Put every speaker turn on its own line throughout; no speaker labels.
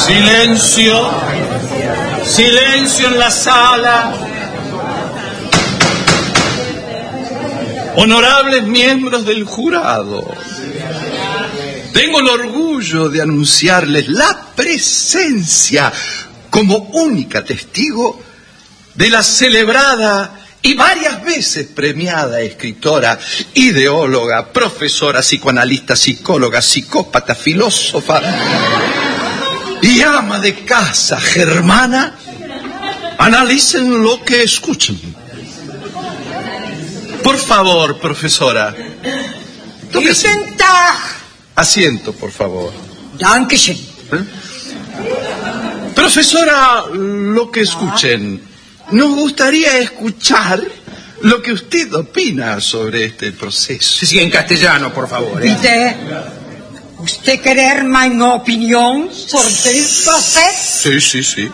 Silencio. Silencio en la sala. Honorables miembros del jurado, tengo el orgullo de anunciarles la presencia como única testigo de la celebrada y varias veces premiada escritora, ideóloga, profesora, psicoanalista, psicóloga, psicópata, filósofa y ama de casa germana. Analicen lo que escuchen. Por favor, profesora. Asiento, por favor.
Dankeschön.
Profesora, lo que escuchen. Nos gustaría escuchar lo que usted opina sobre este proceso.
Sí, en castellano, por favor.
Bitte. ¿Usted quiere mi opinión sobre el proceso?
Sí.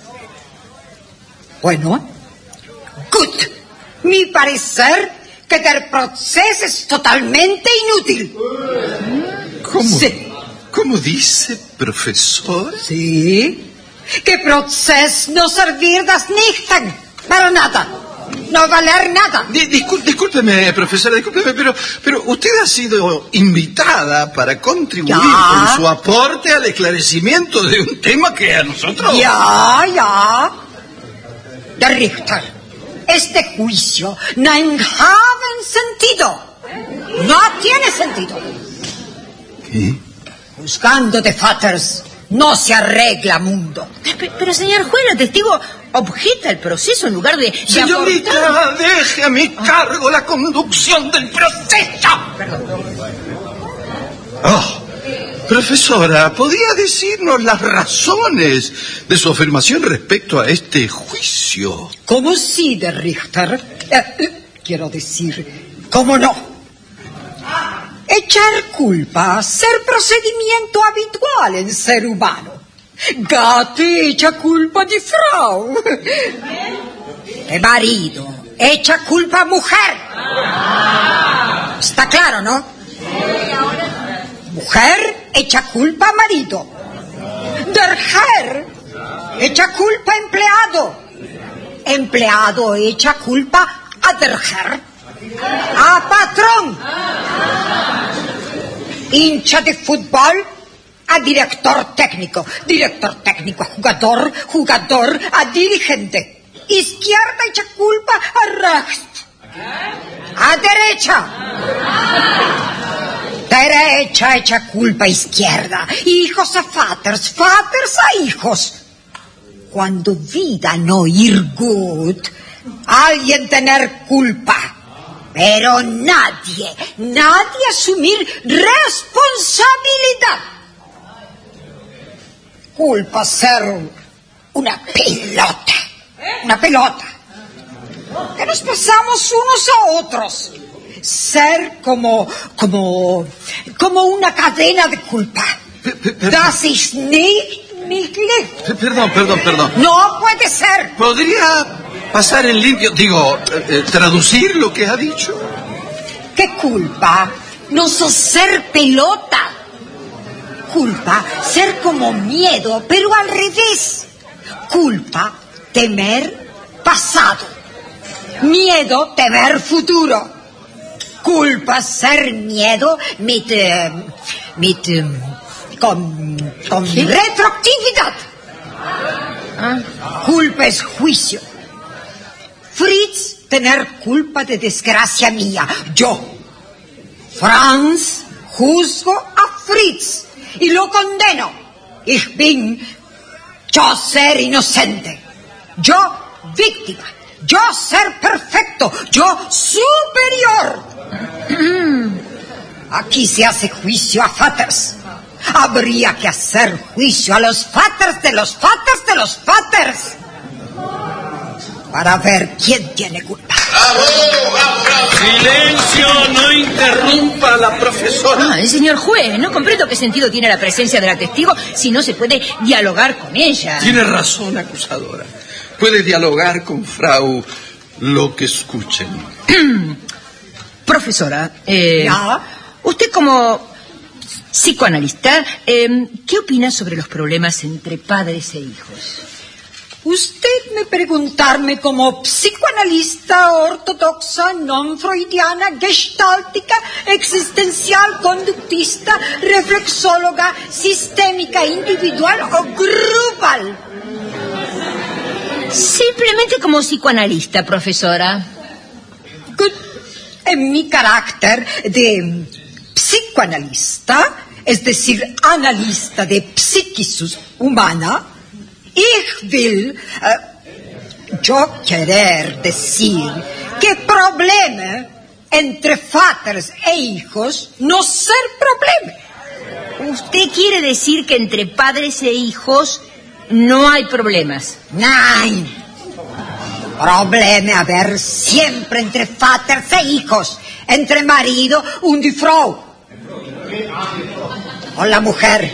Bueno. Gut. Mi parecer que el proceso es totalmente inútil.
¿Cómo?
Sí.
¿Cómo dice, profesor?
Sí. Que proceso no servirdas nichten para nada. No valer nada.
Discúlpeme, profesora, pero usted ha sido invitada para contribuir con su aporte al esclarecimiento de un tema que a nosotros...
Ya. Der Richter, este juicio no tiene sentido. No tiene sentido.
¿Qué?
Juzgando de Vaters no se arregla mundo.
Pero señor juez, el testigo objeta el proceso en lugar de
Señorita, deje a mi cargo la conducción del proceso. Profesora, ¿podría decirnos las razones de su afirmación respecto a este juicio?
¿Cómo sí, de Richter? Quiero decir, ¿cómo no? Echar culpa, ser procedimiento habitual en ser humano. Gatti echa culpa di Frau. El marido echa culpa a mujer. Está claro, ¿no? Mujer echa culpa a marido. Der Herr echa culpa a empleado. Empleado echa culpa a der Herr. A patrón. Hincha de fútbol a director técnico a jugador, jugador a dirigente. Izquierda echa culpa a rechts. A derecha. Derecha echa culpa a izquierda. Hijos a Vaters, Vaters a hijos. Cuando vida no ir gut, alguien tener culpa. Pero nadie asumir responsabilidad. Culpa ser una pelota. Una pelota. Que nos pasamos unos a otros. Ser como una cadena de culpa. Das ist nicht licht.
Perdón.
No puede ser.
¿Podría pasar en limpio, traducir lo que ha dicho?
¿Qué culpa? No sos ser pelota. Culpa, ser como miedo, pero al revés. Culpa, temer pasado. Miedo, temer futuro. Culpa, ser miedo, con retroactividad. Culpa es juicio. Fritz, tener culpa de desgracia mía. Yo, Franz, juzgo a Fritz y lo condeno. Yo ser inocente. Yo, víctima. Yo ser perfecto. Yo superior. Aquí se hace juicio a Vaters. Habría que hacer juicio a los Vaters de los Vaters de los Vaters. Para ver quién tiene culpa.
Silencio, no interrumpa a la profesora.
Señor juez, no comprendo qué sentido tiene la presencia de la testigo si no se puede dialogar con ella.
Tiene razón, acusadora. Puede dialogar con Frau lo que escuchen.
Profesora,
¿Ya?
usted como psicoanalista, ¿qué opina sobre los problemas entre padres e hijos?
Usted me preguntarme como psicoanalista ortodoxa, non freudiana, gestáltica, existencial, conductista, reflexóloga, sistémica, individual o grupal.
Simplemente como psicoanalista, profesora.
En mi carácter de psicoanalista, es decir, analista de psiquis humana, ich will, yo querer decir que problema entre padres e hijos no ser problema.
¿Usted quiere decir que entre padres e hijos no hay problemas?
Nein. Problema haber siempre entre padres e hijos, entre marido und die Frau. O la mujer.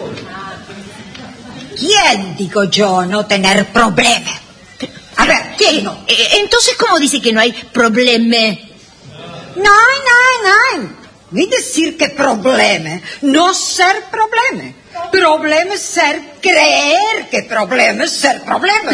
¿Quién, digo yo, no tener problema? A ver, ¿quién no?
Entonces, ¿cómo dice que no hay problema?
Nein. Ni decir que problema, no ser problema. Problema es ser creer que problema es ser problema.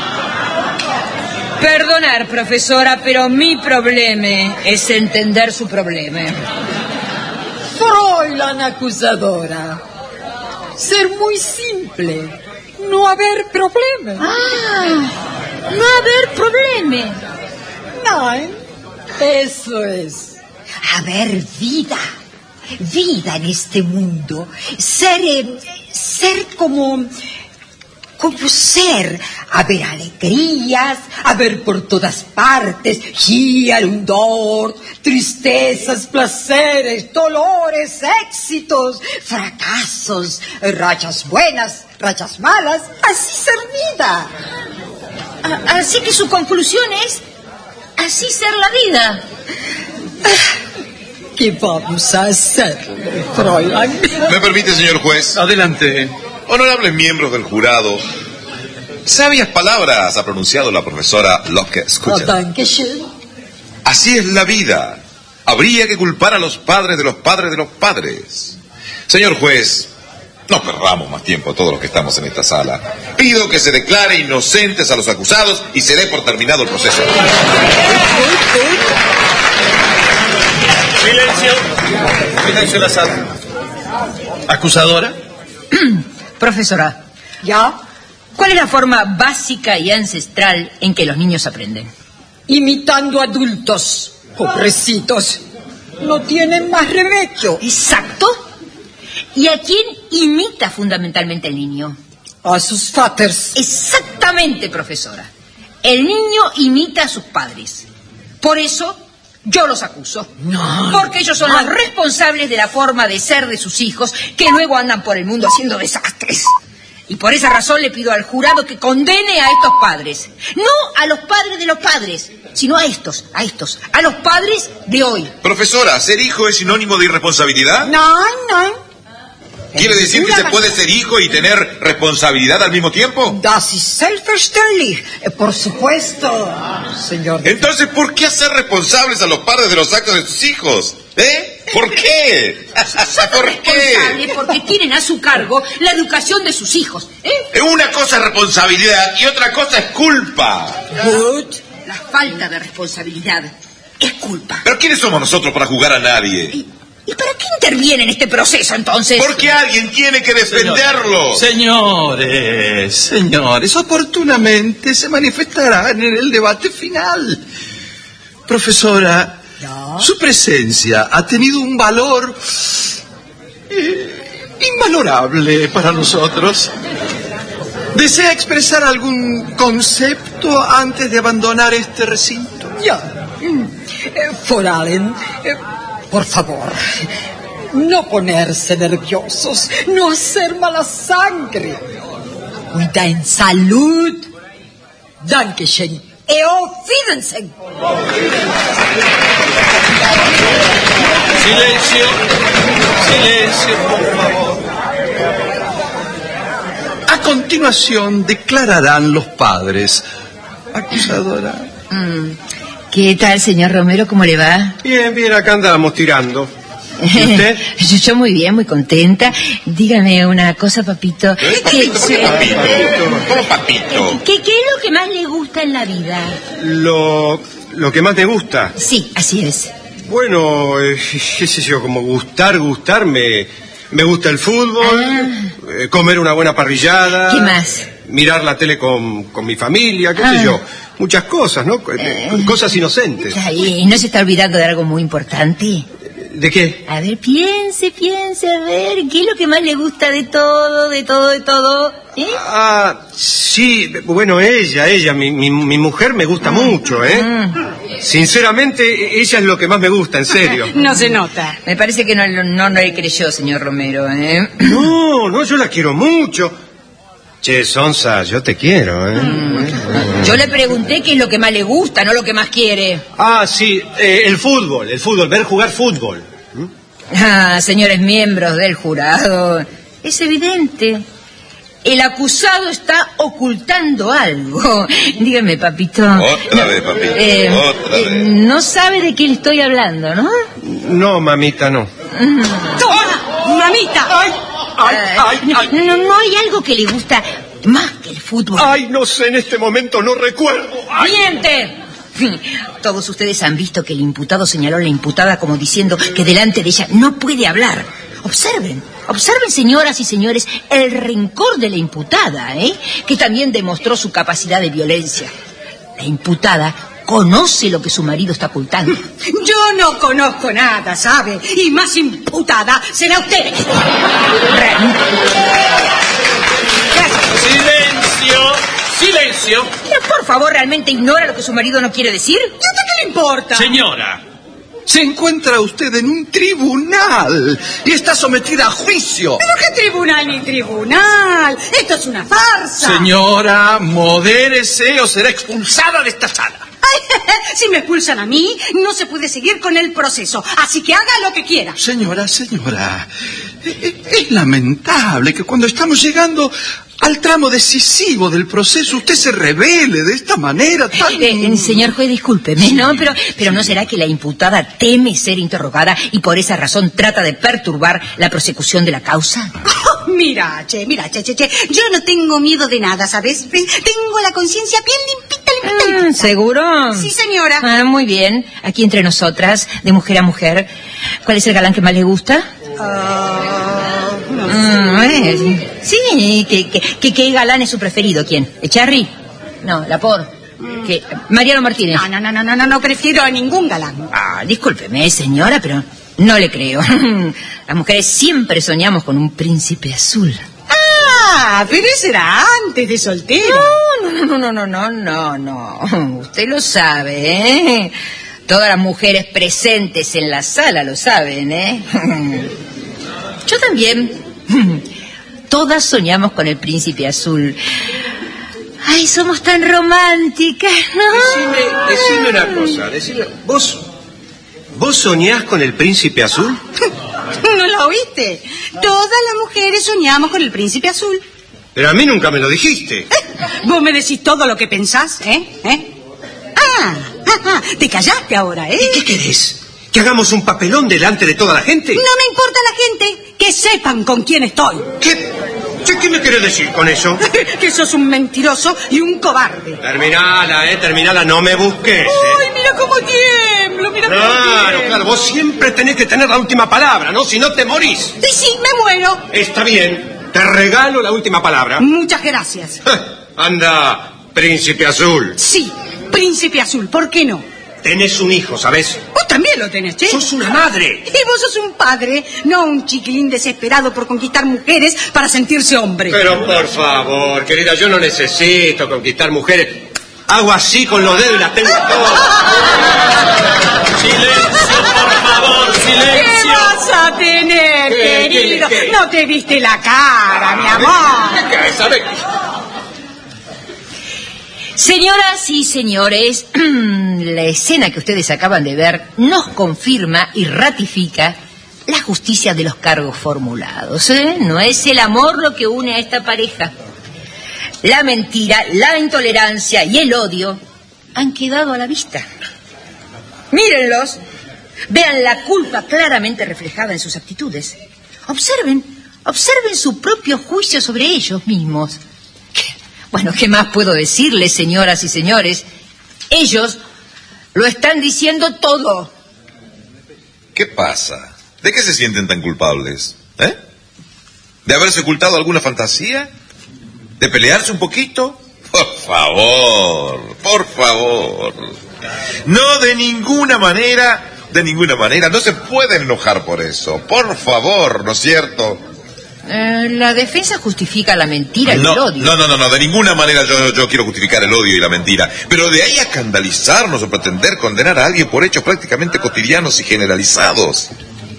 Perdonar, profesora, pero mi problema es entender su problema.
Fräulein acusadora. Ser muy simple, no haber problema.
No haber problema.
Nein, eso es. Haber vida en este mundo. Ser como ser, haber alegrías, haber por todas partes, hier und dort, tristezas, placeres, dolores, éxitos, fracasos, rachas buenas, rachas malas, así ser vida.
Así que su conclusión es, así ser la vida.
¿Qué vamos a hacer, Fräulein?
¿Me permite, señor juez?
Adelante.
Honorables miembros del jurado, sabias palabras ha pronunciado la profesora Locke.
Dankeschön.
Así es la vida. Habría que culpar a los padres de los padres de los padres. Señor juez, no perdamos más tiempo todos los que estamos en esta sala. Pido que se declare inocentes a los acusados y se dé por terminado el proceso.
Silencio en la sala. Acusadora.
Profesora.
¿Ya?
¿Cuál es la forma básica y ancestral en que los niños aprenden?
Imitando adultos, pobrecitos. No tienen más remedio.
Exacto. ¿Y a quién imita fundamentalmente el niño?
A sus padres.
Exactamente, profesora. El niño imita a sus padres. Por eso yo los acuso.
No.
Porque ellos son los responsables de la forma de ser de sus hijos, que luego andan por el mundo haciendo desastres. Y por esa razón le pido al jurado que condene a estos padres. No a los padres de los padres, sino a los padres de hoy.
Profesora, ¿ser hijo es sinónimo de irresponsabilidad?
No.
¿Quiere decir que se puede ser hijo y tener responsabilidad al mismo tiempo?
Das ist selbstverständlich. Por supuesto, señor.
Entonces, ¿por qué hacer responsables a los padres de los actos de sus hijos? ¿Por qué?
Son responsables porque tienen a su cargo la educación de sus hijos.
Una cosa es responsabilidad y otra cosa es culpa.
Good.
La falta de responsabilidad es culpa.
¿Pero quiénes somos nosotros para juzgar a nadie?
¿Y para qué interviene en este proceso, entonces?
Porque alguien tiene que defenderlo.
Señores, oportunamente se manifestarán en el debate final. Profesora,
¿Ya?
Su presencia ha tenido un valor invalorable para nosotros. ¿Desea expresar algún concepto antes de abandonar este recinto?
Ya. Fräulein, por favor, no ponerse nerviosos, no hacer mala sangre. Cuida en salud. Dankeschön. Auf Wiedersehen.
Silencio, por favor. A continuación declararán los padres. Acusadora.
¿Qué tal, señor Romero? ¿Cómo le va?
Bien, acá andábamos tirando. ¿Y usted?
Yo muy bien, muy contenta. Dígame una cosa, papito.
Papito, ¿por qué papito? ¿Cómo papito?
¿Qué es lo que más le gusta en la vida?
Lo que más me gusta.
Sí, así es.
Bueno, qué sé yo, como gustarme. Me gusta el fútbol, comer una buena parrillada.
¿Qué más?
Mirar la tele con mi familia, qué sé yo. Muchas cosas, ¿no? Cosas inocentes.
¿Y no se está olvidando de algo muy importante?
¿De qué?
A ver, piense, a ver, ¿qué es lo que más le gusta de todo? ¿Eh?
Sí, bueno, ella, mi mujer me gusta mucho, ¿eh? Sinceramente, ella es lo que más me gusta, en serio.
No se nota.
Me parece que no le creyó, señor Romero, ¿eh?
No, yo la quiero mucho. Che, Sonsa, yo te quiero, ¿eh?
Yo le pregunté qué es lo que más le gusta, no lo que más quiere.
Sí, el fútbol, ver jugar fútbol.
Señores miembros del jurado, es evidente. El acusado está ocultando algo. Dígame, papito.
Otra vez, papito. Otra vez.
No sabe de qué le estoy hablando, ¿no?
No, mamita, no.
¡Toma! ¡Mamita!
¡Ay!
No hay algo que le gusta más que el fútbol.
Ay, no sé, en este momento no recuerdo. Ay.
¡Miente! Todos ustedes han visto que el imputado señaló a la imputada como diciendo que delante de ella no puede hablar. Observen, señoras y señores, el rencor de la imputada, que también demostró su capacidad de violencia. La imputada conoce lo que su marido está ocultando.
Yo no conozco nada, ¿sabe? Y más imputada será usted.
¡Silencio!
Por favor, ¿realmente ignora lo que su marido no quiere decir?
¿Y a usted qué le importa?
Señora.
Se encuentra usted en un tribunal y está sometida a juicio.
¿Pero qué tribunal ni tribunal? Esto es una farsa.
Señora, modérese o será expulsada de esta sala.
Ay, si me expulsan a mí, no se puede seguir con el proceso. Así que haga lo que quiera.
Señora, es lamentable que cuando estamos llegando al tramo decisivo del proceso usted se revele de esta manera tan...
Señor juez, discúlpeme, ¿no? Pero ¿no será que la imputada teme ser interrogada y por esa razón trata de perturbar la prosecución de la causa?
Oh, mira, che. Yo no tengo miedo de nada, ¿sabes? Tengo la conciencia bien limpita.
¿Seguro?
Sí, señora.
Muy bien. Aquí entre nosotras, de mujer a mujer, ¿cuál es el galán que más le gusta?
No sé.
Sí, ¿qué galán es su preferido? ¿Quién? ¿Echarri? No, Lapor. ¿Qué? Mariano Martínez.
No prefiero a ningún galán.
Discúlpeme, señora, pero no le creo. Las mujeres siempre soñamos con un príncipe azul.
Pero eso era antes de soltero.
No. Usted lo sabe, ¿eh? Todas las mujeres presentes en la sala lo saben, ¿eh? Yo también. Todas soñamos con el príncipe azul. Ay, somos tan románticas, ¿no?
Decime una cosa. ¿Vos soñás con el príncipe azul?
¿No lo oíste? Todas las mujeres soñamos con el príncipe azul.
Pero a mí nunca me lo dijiste.
Vos me decís todo lo que pensás, ¿eh? Te callaste ahora, ¿eh?
¿Y qué querés? ¿Que hagamos un papelón delante de toda la gente?
No me importa la gente. Que sepan con quién estoy.
¿Qué me querés decir con eso?
Que sos un mentiroso y un cobarde.
Terminala, no me busques.
¡Ay, mira cómo tiemblo!
Claro, vos siempre tenés que tener la última palabra, ¿no? Si no te morís.
Y sí, me muero.
Está bien, te regalo la última palabra.
Muchas gracias.
Anda, príncipe azul.
Sí, príncipe azul, ¿por qué no?
Tenés un hijo, ¿sabes?
Vos también lo tenés, che.
Sos una madre.
Y vos sos un padre, no un chiquilín desesperado por conquistar mujeres para sentirse hombre.
Pero por favor, querida, yo no necesito conquistar mujeres. Hago así con los dedos y las tengo todas.
Silencio, por favor, silencio.
¿Qué vas a tener, querido?
¿Qué?
No te viste la cara, mi amor.
¿Qué sabes?
Señoras y señores, la escena que ustedes acaban de ver nos confirma y ratifica la justicia de los cargos formulados, ¿eh? No es el amor lo que une a esta pareja. La mentira, la intolerancia y el odio han quedado a la vista. Mírenlos. Vean la culpa claramente reflejada en sus actitudes. Observen su propio juicio sobre ellos mismos. Bueno, ¿qué más puedo decirles, señoras y señores? Ellos lo están diciendo todo.
¿Qué pasa? ¿De qué se sienten tan culpables? ¿De haberse ocultado alguna fantasía? ¿De pelearse un poquito? Por favor. No, de ninguna manera, no se pueden enojar por eso. Por favor, ¿no es cierto?
La defensa justifica la mentira y el odio.
No, de ninguna manera yo quiero justificar el odio y la mentira. Pero de ahí a escandalizarnos o pretender condenar a alguien por hechos prácticamente cotidianos y generalizados.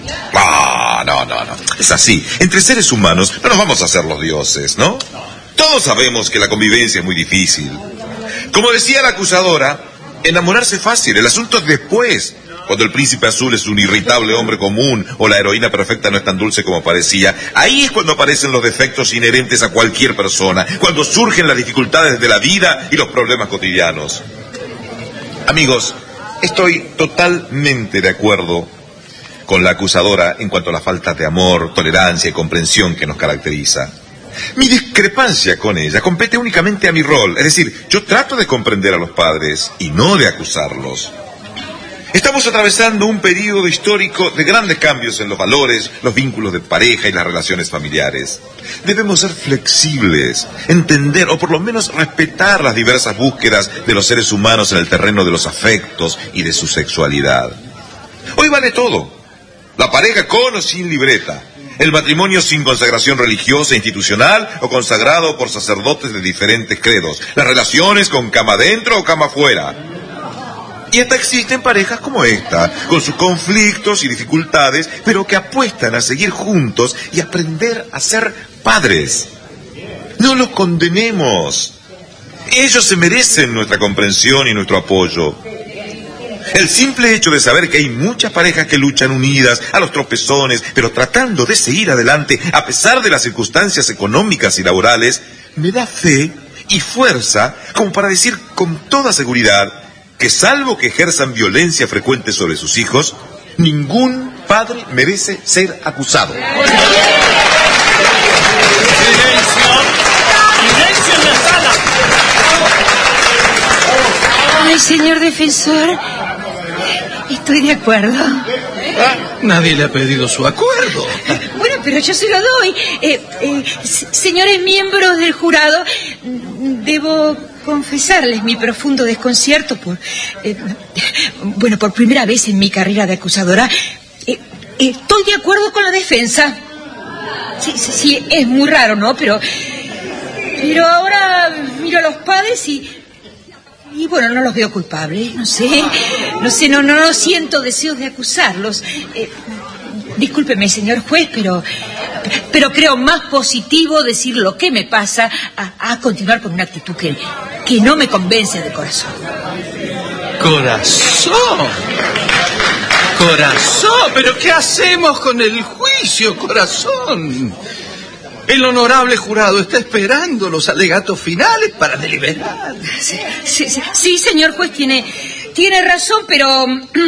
No. Es así. Entre seres humanos no nos vamos a hacer los dioses, ¿no? Todos sabemos que la convivencia es muy difícil. Como decía la acusadora, enamorarse es fácil, el asunto es después. Cuando el príncipe azul es un irritable hombre común o la heroína perfecta no es tan dulce como parecía, ahí es cuando aparecen los defectos inherentes a cualquier persona, cuando surgen las dificultades de la vida y los problemas cotidianos. Amigos, estoy totalmente de acuerdo con la acusadora en cuanto a la falta de amor, tolerancia y comprensión que nos caracteriza. Mi discrepancia con ella compete únicamente a mi rol, es decir, yo trato de comprender a los padres y no de acusarlos. Estamos atravesando un periodo histórico de grandes cambios en los valores, los vínculos de pareja y las relaciones familiares. Debemos ser flexibles, entender o por lo menos respetar las diversas búsquedas de los seres humanos en el terreno de los afectos y de su sexualidad. Hoy vale todo. La pareja con o sin libreta. El matrimonio sin consagración religiosa e institucional o consagrado por sacerdotes de diferentes credos. Las relaciones con cama adentro o cama afuera. Y hasta existen parejas como esta, con sus conflictos y dificultades, pero que apuestan a seguir juntos y aprender a ser padres. No los condenemos. Ellos se merecen nuestra comprensión y nuestro apoyo. El simple hecho de saber que hay muchas parejas que luchan unidas a los tropezones, pero tratando de seguir adelante a pesar de las circunstancias económicas y laborales, me da fe y fuerza como para decir con toda seguridad que salvo que ejerzan violencia frecuente sobre sus hijos, ningún padre merece ser acusado.
¡Silencio en la sala!
Ay, señor defensor, estoy de acuerdo.
Nadie le ha pedido su acuerdo.
Bueno, pero yo se lo doy. Señores miembros del jurado, debo confesarles mi profundo desconcierto por primera vez en mi carrera de acusadora. Estoy de acuerdo con la defensa. Sí, es muy raro, ¿no? Pero ahora miro a los padres y bueno, no los veo culpables. No siento deseos de acusarlos. Discúlpeme, señor juez, pero creo más positivo decir lo que me pasa a continuar con una actitud que no me convence de corazón.
¡Corazón! ¿Pero qué hacemos con el juicio, corazón? El honorable jurado está esperando los alegatos finales para deliberar.
Sí, señor juez, tiene razón, pero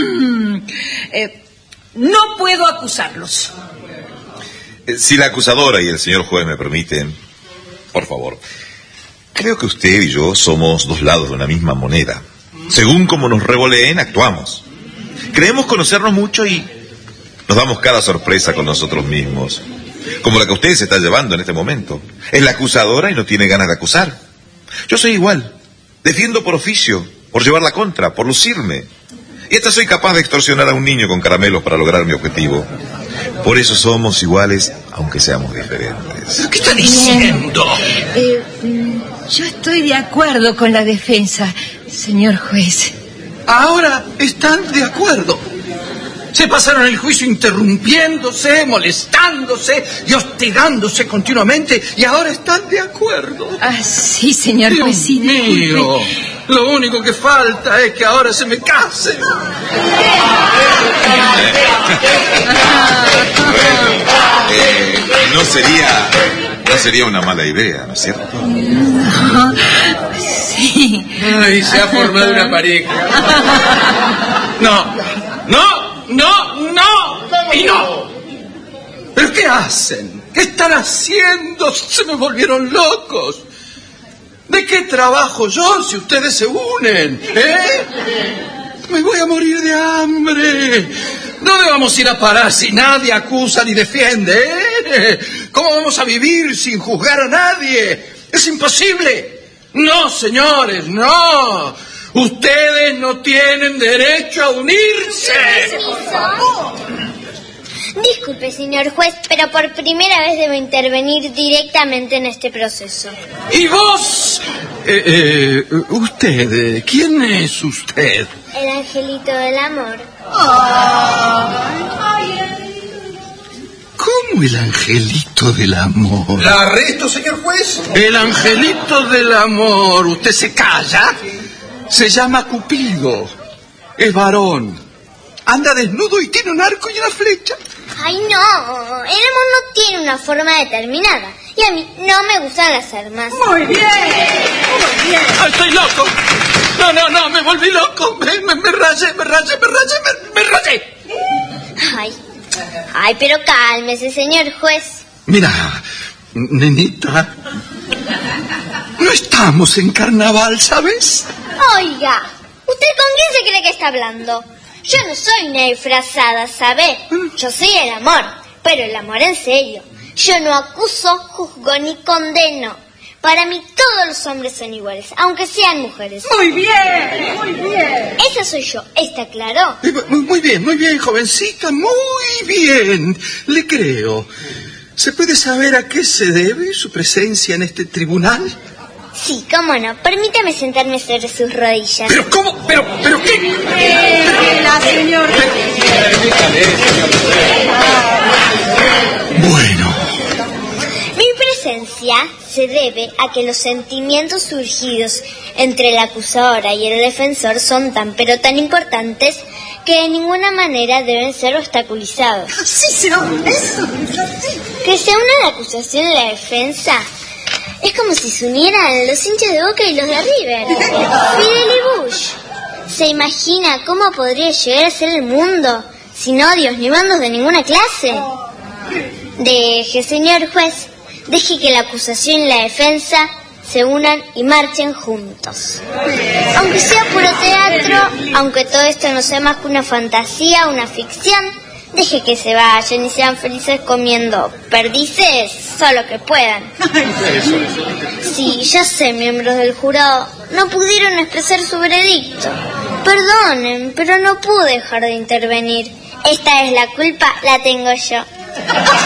no puedo acusarlos.
Si la acusadora y el señor juez me permiten, por favor. Creo que usted y yo somos dos lados de una misma moneda. Según como nos revoleen, actuamos. Creemos conocernos mucho y nos damos cada sorpresa con nosotros mismos. Como la que usted se está llevando en este momento. Es la acusadora y no tiene ganas de acusar. Yo soy igual. Defiendo por oficio, por llevar la contra, por lucirme. Y hasta soy capaz de extorsionar a un niño con caramelos para lograr mi objetivo. Por eso somos iguales, aunque seamos diferentes.
¿Pero qué está diciendo?
Yo estoy de acuerdo con la defensa, señor juez.
Ahora están de acuerdo. Se pasaron el juicio interrumpiéndose, molestándose y hostigándose continuamente, y ahora están de acuerdo.
Sí, señor juez, sí,
mío, lo único que falta es que ahora se me casen.
No sería una mala idea, ¿no es cierto?
No, sí.
Ay, se ha formado una pareja. No. y no. ¿Pero qué hacen? ¿Qué están haciendo? Se me volvieron locos. ¿De qué trabajo yo si ustedes se unen? Me voy a morir de hambre. ¿Dónde vamos a ir a parar si nadie acusa ni defiende? ¿Cómo vamos a vivir sin juzgar a nadie? Es imposible. No, señores, no. Ustedes no tienen derecho a unirse.
Disculpe, señor juez, pero por primera vez debo intervenir directamente en este proceso.
¿Y vos? Usted, ¿quién es usted?
El angelito del amor.
¿Cómo el angelito del amor?
¿La arresto, señor juez?
El angelito del amor. ¿Usted se calla? Se llama Cupido. Es varón. Anda desnudo y tiene un arco y una flecha.
Ay, no. El amor no tiene una forma determinada. Y a mí no me gustan las armas.
Muy bien.
¡Ay, estoy loco! No, me volví loco. Me rayé.
Ay, pero cálmese, señor juez.
Mira, nenita, no estamos en carnaval, ¿sabes?
Oiga, ¿usted con quién se cree que está hablando? Yo no soy una disfrazada, ¿sabe? Yo soy el amor, pero el amor en serio. Yo no acuso, juzgo ni condeno. Para mí todos los hombres son iguales, aunque sean mujeres.
Muy bien.
Esa soy yo, ¿está claro?
Muy bien, jovencita, muy bien. Le creo. ¿Se puede saber a qué se debe su presencia en este tribunal?
Sí, cómo no. Permítame sentarme sobre sus rodillas.
¿Pero cómo? ¿Pero qué?
La señora.
Bueno.
Mi presencia se debe a que los sentimientos surgidos entre la acusadora y el defensor son tan pero tan importantes que de ninguna manera deben ser obstaculizados.
Sí, señor. Eso.
Que se una la acusación y la defensa es como si se unieran los hinchas de Boca y los de River. Fidel y Bush. ¿Se imagina cómo podría llegar a ser el mundo sin odios ni bandos de ninguna clase? Deje, señor juez, deje que la acusación y la defensa se unan y marchen juntos. Aunque sea puro teatro, aunque todo esto no sea más que una fantasía, una ficción, deje que se vayan y sean felices comiendo perdices, solo que puedan. Sí, ya sé, miembros del jurado, no pudieron expresar su veredicto. Perdonen, pero no pude dejar de intervenir. Esta es la culpa, la tengo yo.